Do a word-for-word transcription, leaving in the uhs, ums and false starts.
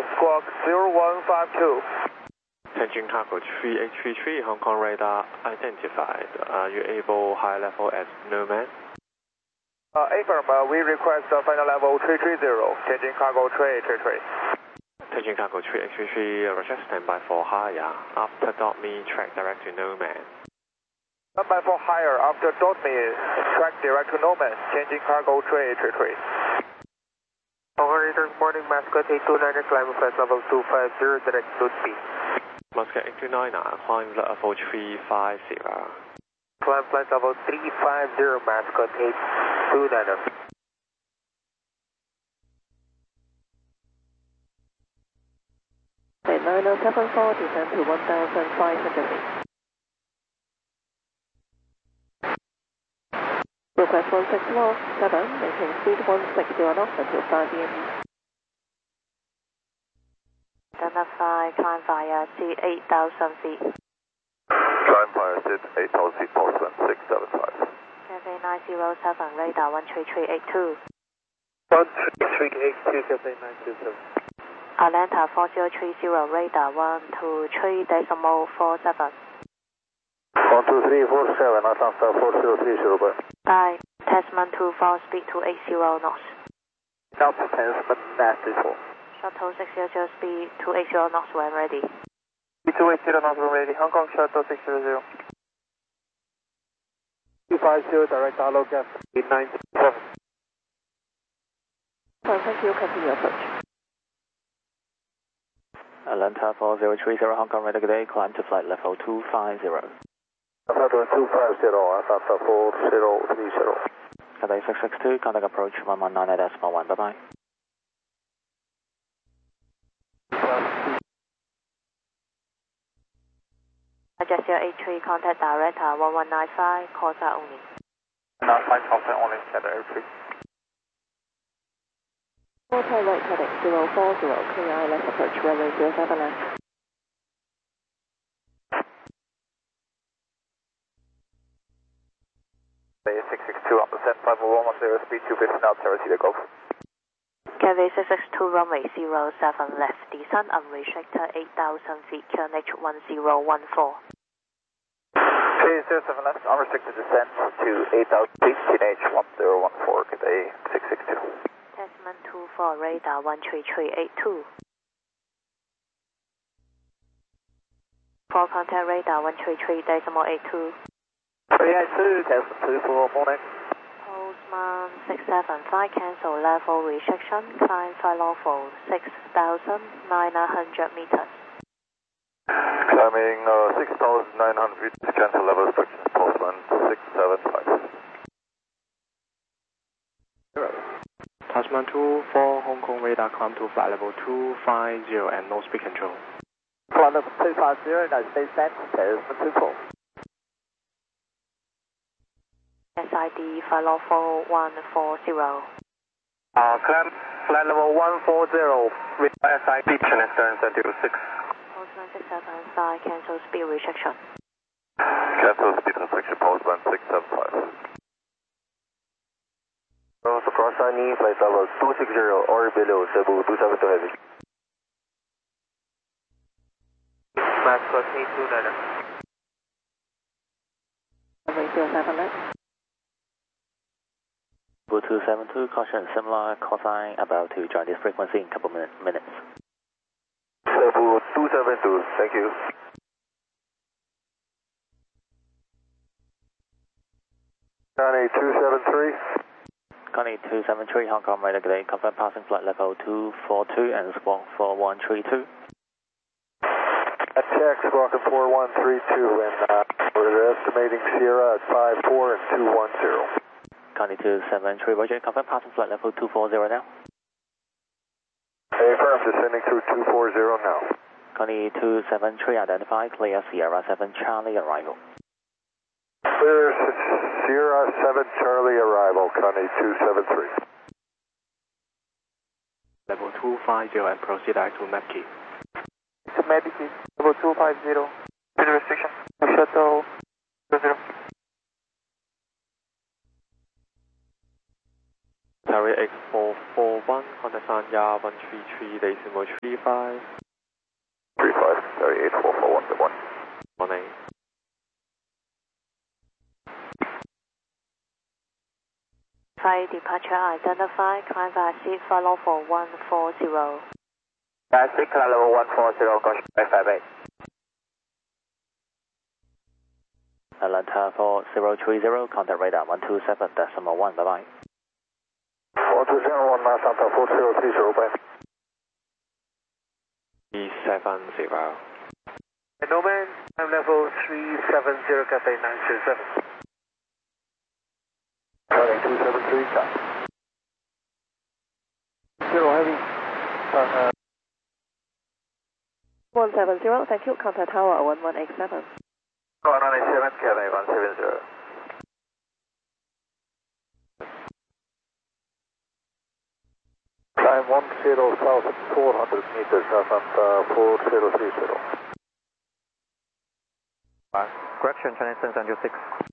squawk zero one five two. Tianjin Cargo three eight three three, Hong Kong radar identified. Are you able high level at Nomad? Uh, affirm, uh, we request uh, final level three three zero, Tianjin Cargo three eight three three. Tianjin Cargo three eight three three, Roger, standby for higher. After dot me, track direct to Nomad. Standby for higher, after dot me, track direct to Nomad, Tianjin Cargo three eight three three. Operator, good morning, Mascot eight two nine, climb flight level two five zero, direct to B. Muscat eight two nine, climb level three five zero. Climb flight level three five zero, Mascot eight two nine. nine oh seven four, descend to one thousand five hundred feet. Request one six four seven, maintain speed one six zero knots until five P M. Identify, climb via C eight thousand feet. Climb via C eight thousand feet, Postman six seven five. Cathay nine zero seven, radar one three three eight two. one three three eight two, Cathay nine two seven. Atlanta four zero three zero, radar one two three decimal four seven. one two three four seven, Atlanta four zero three zero, bye. Bye. Tasman two four, speed two eight zero knots. Delta Tasman ninety-four. Shuttle six zero zero, speed two eight zero knots when ready. two eight zero knots when ready, Hong Kong Shuttle six zero zero. two five zero, direct Arlo gas, eight nine seven. Thank you, continue approach. Atlanta four zero three zero, Hong Kong radar, good day, climb to flight level two five zero. Atlanta two five zero, Atlanta four zero three zero. Cathay six six two, contact approach one one nine decimal one, bye bye. Adjust your eight three, contact director one one nine five, call side only. nine five, contact only, Cathay eight three. Hotel right heading zero four zero, clear I L S approach runway zero seven left. six six two on the set five one one zero, speed two fifty knots, zero to Golf. Cathay six six two, runway zero seven left, descend unrestricted eight thousand feet, Q N H one zero one four. Cathay zero seven left, unrestricted descent to eight thousand feet, Q N H one zero one four, Cathay six six two. Tasman two four, radar one three three eight two. For contact radar one three three decimal eight two. three eight two, Tasman two four, morning. Postman six seven five, cancel level restriction, climb flight level six thousand nine hundred meters. Climbing uh, six thousand nine hundred feet, cancel level restriction, Postman six seven five. Tasman two four, Hong Kong radar, climb to flight level two five zero and no speed control. Flight level two five zero, no speed descent, Tasman two four. S I D flight level one four zero. Uh, climb flight level one four zero, with S I D, connect to zero six. Postman six seven five, cancel speed restriction. Cancel speed restriction, Postman six seven five. So cross Sunny, flight level two six zero or below, Cebu two seven two heavy. Mascot eight two nine. Runway zero seven left. two seven two, caution similar call sign, about to join this frequency in a couple min minutes. Cebu two seven two, thank you. Connie two seven three. Connie two seven three, Hong Kong radar, good day, confirm passing flight level two four two and squawk four one three two. Check, squawk four one three two, and uh, we're estimating Sierra at five four and two one zero. Connie two seven three, Roger, confirm passing flight level two four zero now. Affirm, descending through two four zero now. Connie two seven three, identify, clear Sierra seven Charlie arrival. Clear Sierra seven Charlie arrival, Connie two seven three. Level two five zero and proceed direct to Mapkey. To Mapkey, level two five zero. Speed restriction, shuttle zero zero. Tower X four four one, contact Sanya one three three, decimal three five. three five, sorry, eight four four one, good morning. Morning. Flight departure identified, climb via seat, flight level for one four zero. Via seat, climb level one four zero, caution five five eight. Atlanta four zero three zero, contact radar one two seven decimal one, bye bye. four two seven one, Santa four zero three zero, bye. three seven zero. Nomad, climb level three seven zero, Cathay nine two seven. Running two seven three, cut. Zero heavy. Uh, one seven zero, thank you. Contact tower one one eight seven. one one eight seven, Cathay one seven zero. Climb one zero south four hundred meters, Santa four zero three zero. Correction, Chinese ten seven six.